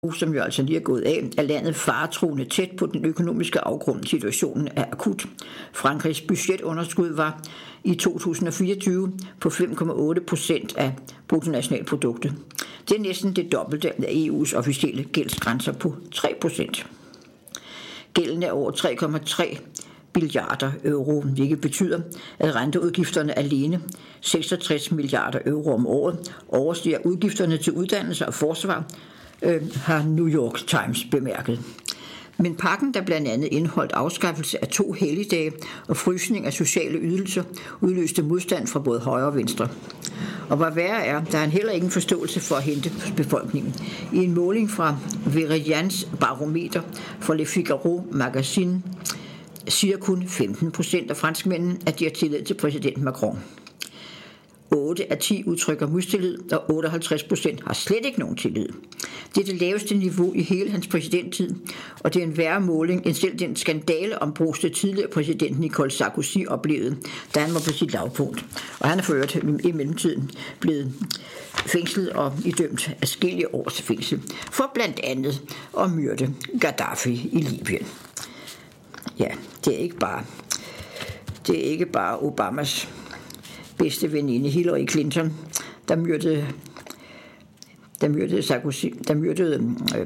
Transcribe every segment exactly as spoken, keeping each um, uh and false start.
som jo altså lige er gået af, er landet faretruende tæt på den økonomiske afgrund. Situationen er akut. Frankrigs budgetunderskud var i to tusind og fireogtyve på fem komma otte procent af bruttonationalproduktet. Det er næsten det dobbelte af E U's officielle gældsgrænser på tre procent. Gælden er over tre komma tre milliarder euro, hvilket betyder, at renteudgifterne alene seksogtres milliarder euro om året overstiger udgifterne til uddannelse og forsvar, øh, har New York Times bemærket. Men pakken, der blandt andet indeholdt afskaffelse af to helligdage og frysning af sociale ydelser, udløste modstand fra både højre og venstre. Og hvad værre er, der er heller ingen forståelse for at hente befolkningen. I en måling fra Verians barometer for Le Figaro Magazine siger kun femten procent af franskmændene, at de har tillid til præsident Macron. otte af ti udtrykker mistillid, og otteoghalvtreds procent har slet ikke nogen tillid. Det er det laveste niveau i hele hans præsidenttid, og det er en værre måling end selv den skandale om bruste tidligere præsident Nicolas Sarkozy oplevede, da han var på sit lavpunkt. Og han er for øvrigt i mellemtiden blevet fængslet og idømt adskillige års fængsel for blandt andet at myrde Gaddafi i Libyen. Ja, det er ikke bare, det er ikke bare Obamas bedste veninde Hillary Clinton, der myrdede, der myrdede Sarkozy, der myrdede øh,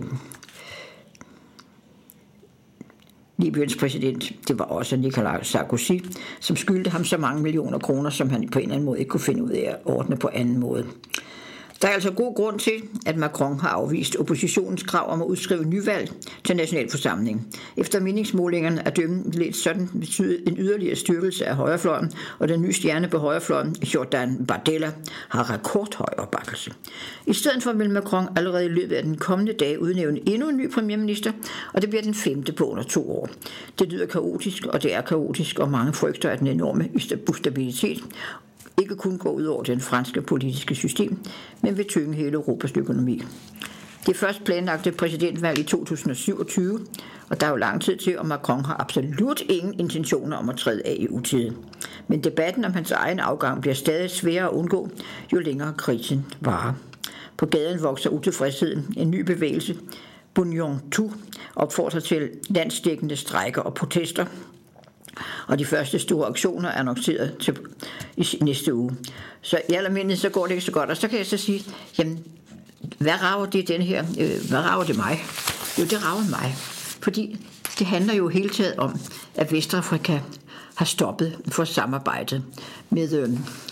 Libyens præsident. Det var også Nicolas Sarkozy, som skyldte ham så mange millioner kroner, som han på en eller anden måde ikke kunne finde ud af at ordne på anden måde. Der er altså god grund til, at Macron har afvist oppositionens krav om at udskrive nyvalg til nationalforsamlingen. Efter meningsmålingerne er dømmen lidt sådan betydet en yderligere styrkelse af højrefløjen, og den nye stjerne på højrefløjen, Jordan Bardella, har rekordhøj opbakkelse. I stedet for vil Macron allerede i løbet af den kommende dag udnævne endnu en ny premierminister, og det bliver den femte på under to år. Det lyder kaotisk, og det er kaotisk, og mange frygter af den enorme ustabilitet ikke kun går ud over den franske politiske system, men vil tynge hele Europas økonomi. Det er først planlagte præsidentvalg i to tusind og syvogtyve, og der er jo lang tid til, og Macron har absolut ingen intentioner om at træde af i utide. Men debatten om hans egen afgang bliver stadig sværere at undgå, jo længere krisen varer. På gaden vokser utilfredsheden. En ny bevægelse, Bunion Tout, opfordrer til landsdækkende strejker og protester, og de første store aktioner er annonceret til i næste uge. Så i almindelighed så går det ikke så godt, og så kan jeg så sige, jamen, hvad rager det den her, øh, hvad rager det mig? Jo, det rager mig, fordi det handler jo hele taget om, at Vestafrika har stoppet for samarbejdet med, øh,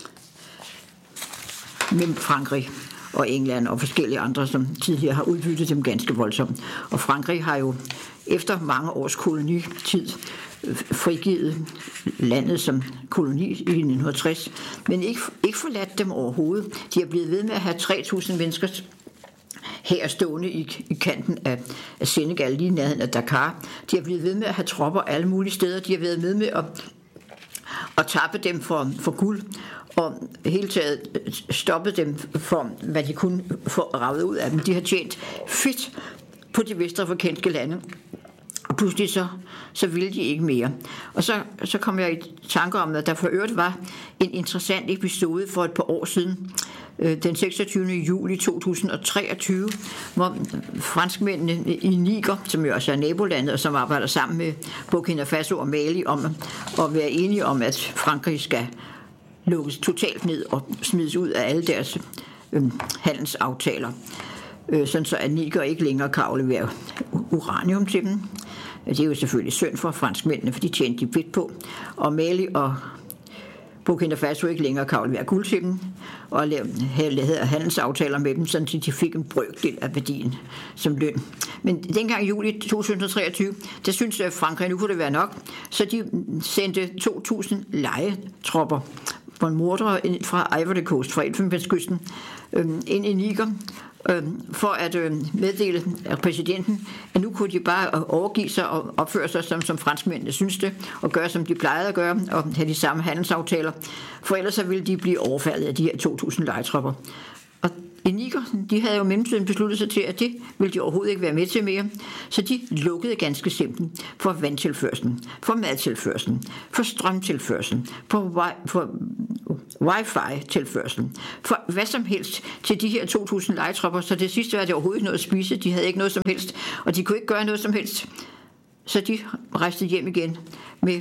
med Frankrig og England og forskellige andre, som tidligere har udbyttet dem ganske voldsomt. Og Frankrig har jo efter mange års kolonitid frigivet landet som koloni i nitten tres, men ikke, ikke forladt dem overhovedet. De er blevet ved med at have tre tusind mennesker her stående i, i kanten af, af Senegal, lige nærheden af Dakar. De er blevet ved med at have tropper alle mulige steder. De har været med med at, at tappe dem for, for guld, og hele taget stoppet dem for, hvad de kunne få ravet ud af dem. De har tjent fedt på de vestafrikanske lande, og pludselig så, så ville de ikke mere. Og så, så kom jeg i tanker om, at der for øvrigt var en interessant episode for et par år siden, den seksogtyvende juli to tusind og treogtyve, hvor franskmændene i Niger, som jo også er nabolandet, og som arbejder sammen med Burkina Faso og Mali om at være enige om, at Frankrig skal lukkes totalt ned og smides ud af alle deres øh, handelsaftaler, øh, sådan så at Niger ikke længere kan aflevere uranium til dem. Det er jo selvfølgelig synd for franskmændene, for de tjente de fedt på, og Mali og Burkina Faso ikke længere kan aflevere guld til dem, og havde handelsaftaler med dem, så de fik en brøkdel af værdien som løn. Men dengang i juli to tusind og treogtyve, der syntes Frankrig, nu kunne det være nok, så de sendte to tusind lejetropper på en mordere fra Ivory Coast, fra Elfenbenskysten, ind i Niger, for at meddele præsidenten, at nu kunne de bare overgive sig og opføre sig, som, som franskmændene synes det, og gøre, som de plejede at gøre, og have de samme handelsaftaler, for ellers så ville de blive overfaldet af de her to tusind lejetropper. Og i Niger, de havde jo mellemtiden besluttet sig til, at det ville de overhovedet ikke være med til mere, så de lukkede ganske simpelt for vandtilførslen, for madtilførslen, for strømtilførslen, for, wi- for wifi-tilførslen, for hvad som helst til de her to tusind lejetropper, så det sidste var det overhovedet ikke noget at spise, de havde ikke noget som helst, og de kunne ikke gøre noget som helst, så de rejste hjem igen med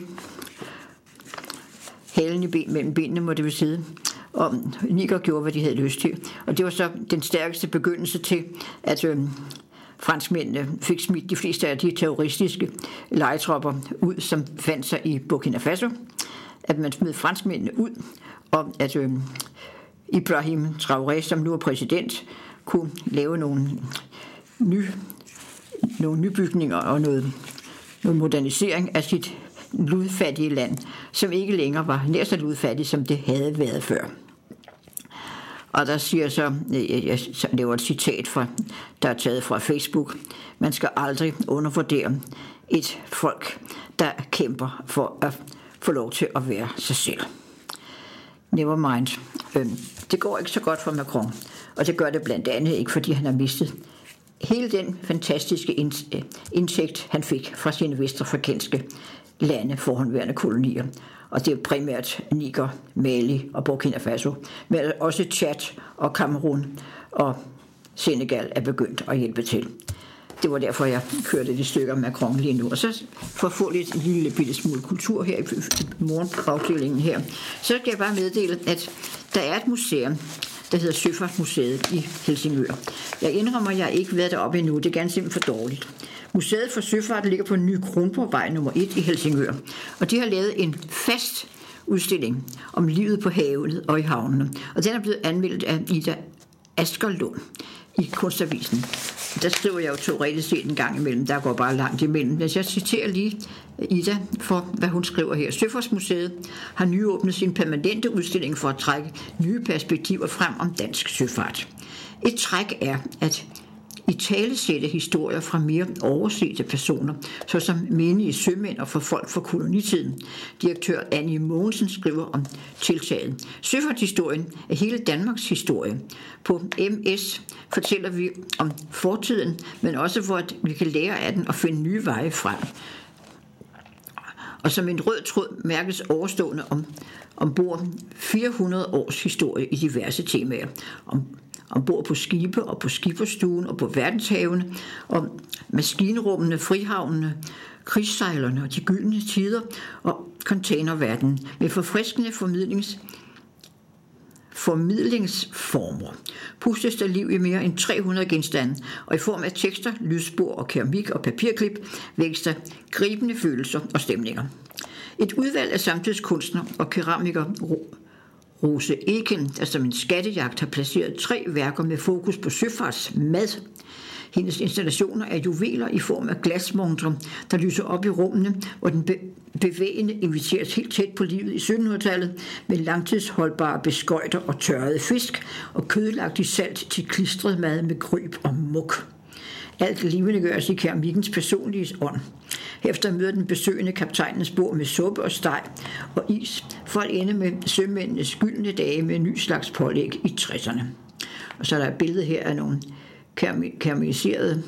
halen i ben, mellem benene, må det vil sidde. Og Niger gjorde, hvad de havde lyst til. Og det var så den stærkeste begyndelse til, at øh, franskmændene fik smidt de fleste af de terroristiske lejetropper ud, som fandt sig i Burkina Faso. At man smed franskmændene ud, og at øh, Ibrahim Traoré, som nu er præsident, kunne lave nogle, ny, nogle nybygninger og noget, noget modernisering af sit ludfattige land, som ikke længere var nær så ludfattigt, som det havde været før. Og der siger så, jeg laver et citat, fra, der er taget fra Facebook, man skal aldrig undervurdere et folk, der kæmper for at få lov til at være sig selv. Never mind. Det går ikke så godt for Macron, og det gør det blandt andet ikke, fordi han har mistet hele den fantastiske indtægt, han fik fra sine vestafrikanske lande forhåndværende kolonier. Og det er primært Niger, Mali og Burkina Faso, men også Tchad og Cameroun og Senegal er begyndt at hjælpe til. Det var derfor, jeg kørte de stykker Macron lige nu. Og så for at få lidt en lille bitte smule kultur her i morgenafdelingen her, så kan jeg bare meddele, at der er et museum, der hedder Søfartsmuseet i Helsingør. Jeg indrømmer, at jeg ikke har været deroppe endnu. Det er ganske simpelthen for dårligt. Museet for Søfart ligger på Ny Kronborgvej nummer et i Helsingør, og de har lavet en fast udstilling om livet på havet og i havnene. Og den er blevet anmeldt af Ida Askerlund i Kunstavisen. Der skriver jeg jo teoretisk set en gang imellem, der går bare langt imellem. Men jeg citerer lige Ida for, hvad hun skriver her. Søfartsmuseet har nyåbnet sin permanente udstilling for at trække nye perspektiver frem om dansk søfart. Et træk er, at i talesætte historier fra mere oversete personer, såsom menige sømænd og for folk fra kolonitiden. Direktør Annie Mogensen skriver om tiltaget. Søfartshistorien er hele Danmarks historie. På M S fortæller vi om fortiden, men også hvor vi kan lære af den og finde nye veje frem. Og som en rød tråd mærkes overstående om, ombord fire hundrede års historie i diverse temaer. Om ombord på skibe og på skipperstuen og på verdenshavene, og maskinrummene, frihavnene, krigssejlerne og de gyldne tider og containerverdenen med forfriskende formidlings, formidlingsformer. Pustes der liv i mere end tre hundrede genstande, og i form af tekster, lydspor og keramik og papirklip vækkes der gribende følelser og stemninger. Et udvalg af samtidskunstnere og keramikere Rose Eken, der som en skattejagt har placeret tre værker med fokus på søfartsmad. Hendes installationer er juveler i form af glasmontre, der lyser op i rummene, hvor den bevægende inviteres helt tæt på livet i syttenhundredetallet med langtidsholdbare beskøjter og tørrede fisk og kødlagt i salt til klistret mad med kryb og muk. Alt levende gøres i keramikkens personlige ånd. Efter møder den besøgende kaptajnens bord med suppe og steg og is, for at ende med sømændenes gyldne dage med en ny slags pålæg i tresserne. Og så er der et billede her af nogle keramiserede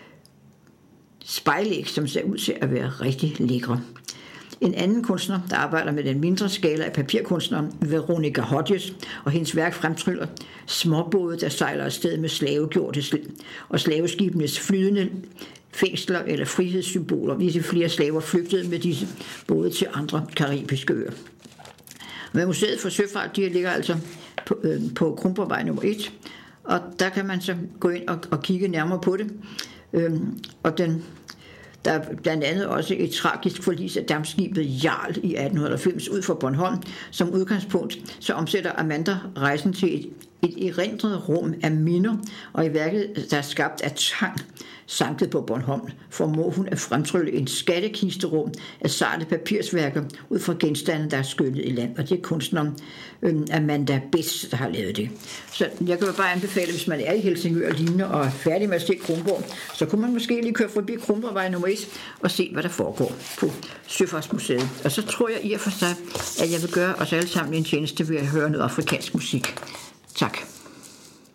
spejlæg, som ser ud til at være rigtig lækre. En anden kunstner, der arbejder med den mindre skala af papirkunstneren, Veronica Hodges, og hendes værk fremtryller småbåde, der sejler afsted med slavegjorte og slaveskibenes flydende fængsler eller frihedssymboler, hvis flere slaver flygtede med disse både til andre karibiske øer. Men Museet for Søfart, de ligger altså på, øh, på Kronborgvej nummer et, og der kan man så gå ind og, og kigge nærmere på det. Øhm, og den, der er blandt andet også et tragisk forlis af dampskibet Jarl i atten halvfems ud for Bornholm. Som udgangspunkt så omsætter Amanda rejsen til et, et erindret rum af minder, og i værket, der er skabt af tang, sanket på Bornholm, formår hun at fremtrylle en skattekisterum af sarte papirsværker ud fra genstande, der er skyllet i land. Og det er kunstneren øhm, Amanda Betz, der har lavet det. Så jeg kan jo bare anbefale, hvis man er i Helsingør og lignende og er færdig med at se Kronborg, så kunne man måske lige køre forbi Kronborgvej nummer et og se, hvad der foregår på Søfartsmuseet. Og så tror jeg i og for sig, at jeg vil gøre os alle sammen en tjeneste ved at høre noget afrikansk musik. Tak.